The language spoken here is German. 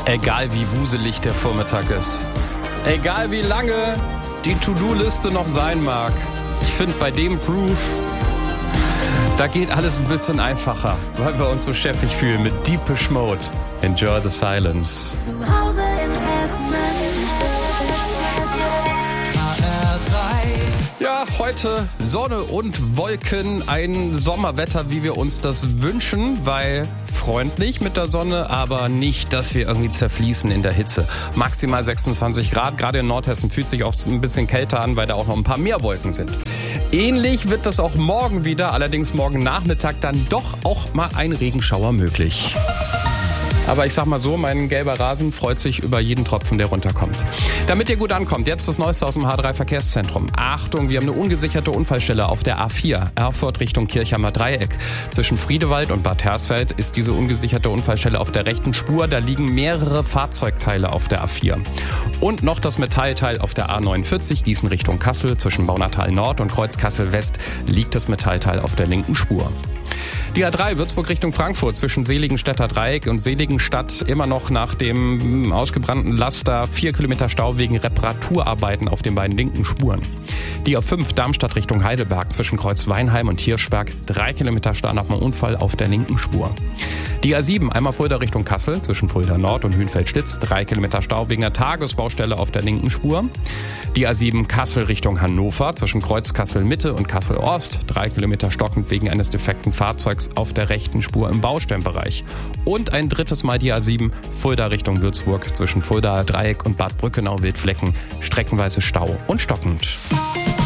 Egal wie wuselig der Vormittag ist, egal wie lange die To-Do-Liste noch sein mag, ich finde bei dem Groove, da geht alles ein bisschen einfacher, weil wir uns so chefig fühlen mit Deepish Mode. Enjoy the silence. Zu Hause in Hessen. Ja, heute Sonne und Wolken, ein Sommerwetter, wie wir uns das wünschen, weil freundlich mit der Sonne, aber nicht, dass wir irgendwie zerfließen in der Hitze. Maximal 26 Grad, gerade in Nordhessen fühlt sich oft ein bisschen kälter an, weil da auch noch ein paar mehr Wolken sind. Ähnlich wird das auch morgen wieder, allerdings morgen Nachmittag dann doch auch mal ein Regenschauer möglich. Aber ich sag mal so, mein gelber Rasen freut sich über jeden Tropfen, der runterkommt. Damit ihr gut ankommt, jetzt das Neueste aus dem H3-Verkehrszentrum. Achtung, wir haben eine ungesicherte Unfallstelle auf der A4, Erfurt Richtung Kirchheimer Dreieck. Zwischen Friedewald und Bad Hersfeld ist diese ungesicherte Unfallstelle auf der rechten Spur. Da liegen mehrere Fahrzeugteile auf der A4. Und noch das Metallteil auf der A49, Gießen Richtung Kassel. Zwischen Baunatal Nord und Kreuz Kassel West liegt das Metallteil auf der linken Spur. Die A3 Würzburg Richtung Frankfurt zwischen Seligenstädter Dreieck und Seligenstadt immer noch nach dem ausgebrannten Laster 4 Kilometer Stau wegen Reparaturarbeiten auf den beiden linken Spuren. Die A5 Darmstadt Richtung Heidelberg zwischen Kreuz Weinheim und Hirschberg 3 Kilometer Stau nach einem Unfall auf der linken Spur. Die A7 einmal Fulda Richtung Kassel zwischen Fulda Nord und Hünfeld-Schlitz 3 Kilometer Stau wegen der Tagesbaustelle auf der linken Spur. Die A7 Kassel Richtung Hannover zwischen Kreuz Kassel Mitte und Kassel Ost 3 Kilometer stockend wegen eines defekten Fahrzeugs auf der rechten Spur im Baustellenbereich. Und ein drittes Mal die A7 Fulda Richtung Würzburg zwischen Fulda Dreieck und Bad Brückenau Wildflecken streckenweise Stau und stockend.